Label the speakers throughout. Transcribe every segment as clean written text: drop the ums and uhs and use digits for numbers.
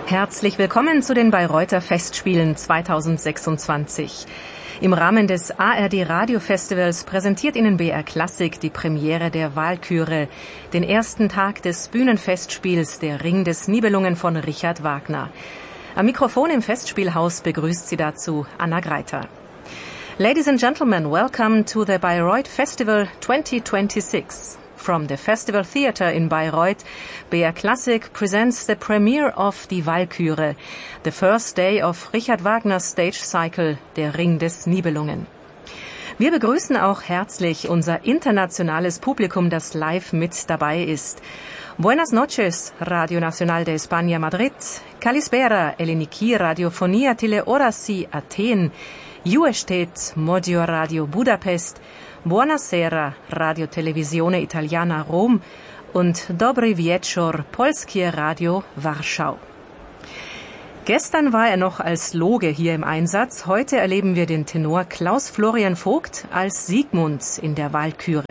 Speaker 1: Herzlich willkommen zu den Bayreuther Festspielen 2026. Im Rahmen des ARD Radiofestivals präsentiert Ihnen BR Klassik die Premiere der Walküre, den ersten Tag des Bühnenfestspiels Der Ring des Nibelungen von Richard Wagner. Am Mikrofon im Festspielhaus begrüßt Sie dazu Anna Greiter. Ladies and gentlemen, welcome to the Bayreuth Festival 2026. From the Festival Theatre in Bayreuth, BR Classic presents the premiere of Die Walküre, the first day of Richard Wagner's stage cycle, Der Ring des Nibelungen. Wir begrüßen auch herzlich unser internationales Publikum, das live mit dabei ist. Buenas noches, Radio Nacional de España Madrid, Kalispera, Eleniki, Radiofonia Teleorasi Athen, Juestet, Modio Radio Budapest, Buonasera, Radio Televisione Italiana Rom und Dobry Wieczór, Polskie Radio Warschau. Gestern war er noch als Loge hier im Einsatz. Heute erleben wir den Tenor Klaus Florian Vogt als Siegmund in der Walküre.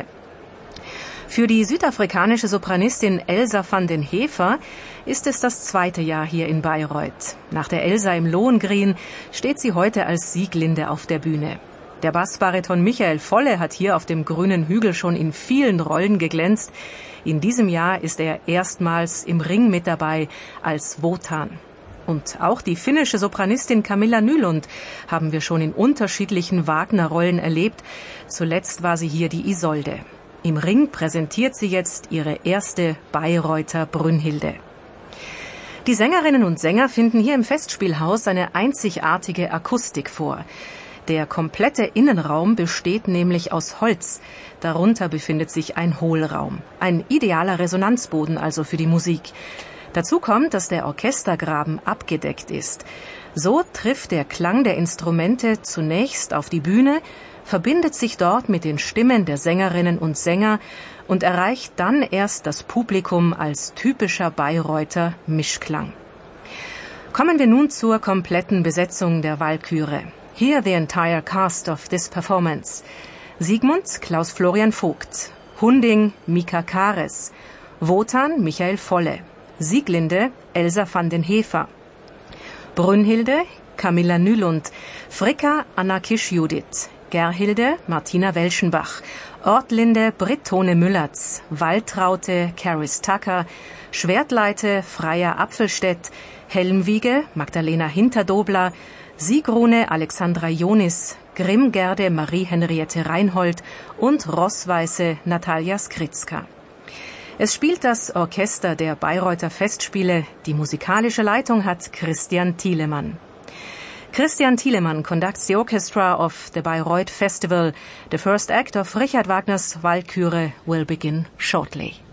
Speaker 1: Für die südafrikanische Sopranistin Elsa van den Heever ist es das zweite Jahr hier in Bayreuth. Nach der Elsa im Lohengrin steht sie heute als Sieglinde auf der Bühne. Der Bassbariton Michael Volle hat hier auf dem grünen Hügel schon in vielen Rollen geglänzt. In diesem Jahr ist er erstmals im Ring mit dabei als Wotan. Und auch die finnische Sopranistin Camilla Nylund haben wir schon in unterschiedlichen Wagner-Rollen erlebt. Zuletzt war sie hier die Isolde. Im Ring präsentiert sie jetzt ihre erste Bayreuther Brünnhilde. Die Sängerinnen und Sänger finden hier im Festspielhaus eine einzigartige Akustik vor. Der komplette Innenraum besteht nämlich aus Holz. Darunter befindet sich ein Hohlraum. Ein idealer Resonanzboden also für die Musik. Dazu kommt, dass der Orchestergraben abgedeckt ist. So trifft der Klang der Instrumente zunächst auf die Bühne, verbindet sich dort mit den Stimmen der Sängerinnen und Sänger und erreicht dann erst das Publikum als typischer Bayreuther Mischklang. Kommen wir nun zur kompletten Besetzung der Walküre. Here the entire cast of this performance. Siegmund, Klaus Florian Vogt. Hunding, Mika Kares. Wotan, Michael Volle. Sieglinde, Elsa van den Heever. Brünnhilde, Camilla Nylund. Fricka, Anna Kisch-Judith. Gerhilde, Martina Welschenbach. Ortlinde, Britt Tone-Müllertz. Waltraute, Caris Tucker. Schwertleite, Freya Apfelstedt. Helmwiege, Magdalena Hinterdobler. Siegrune Alexandra Jonis, Grimmgerde Marie-Henriette Reinhold und Rossweiße Natalia Skritzka. Es spielt das Orchester der Bayreuther Festspiele. Die musikalische Leitung hat Christian Thielemann. Christian Thielemann conducts the orchestra of the Bayreuth Festival. The first act of Richard Wagner's Walküre will begin shortly.